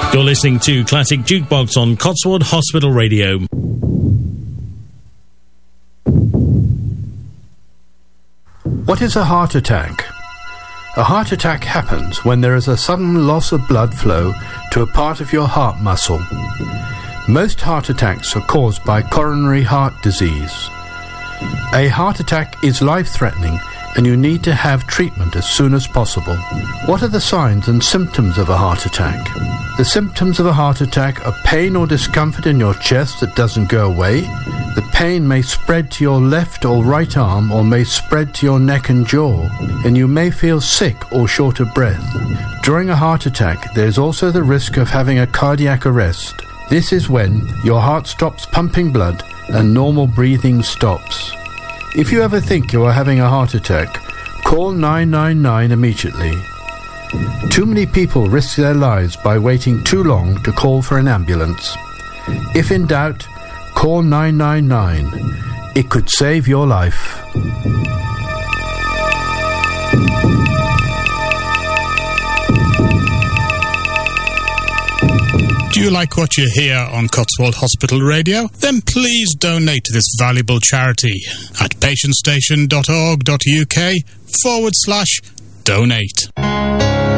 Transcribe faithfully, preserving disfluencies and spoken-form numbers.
You're listening to Classic Jukebox on Cotswold Hospital Radio. What is a heart attack? A heart attack happens when there is a sudden loss of blood flow to a part of your heart muscle. Most heart attacks are caused by coronary heart disease. A heart attack is life-threatening and you need to have treatment as soon as possible. What are the signs and symptoms of a heart attack? The symptoms of a heart attack are pain or discomfort in your chest that doesn't go away. The pain may spread to your left or right arm or may spread to your neck and jaw, and you may feel sick or short of breath. During a heart attack, there is also the risk of having a cardiac arrest. This is when your heart stops pumping blood and normal breathing stops. If you ever think you are having a heart attack, call nine nine nine immediately. Too many people risk their lives by waiting too long to call for an ambulance. If in doubt, call nine nine nine. It could save your life. Do you like what you hear on Cotswold Hospital Radio? Then please donate to this valuable charity at patientstation.org.uk forward slash donate.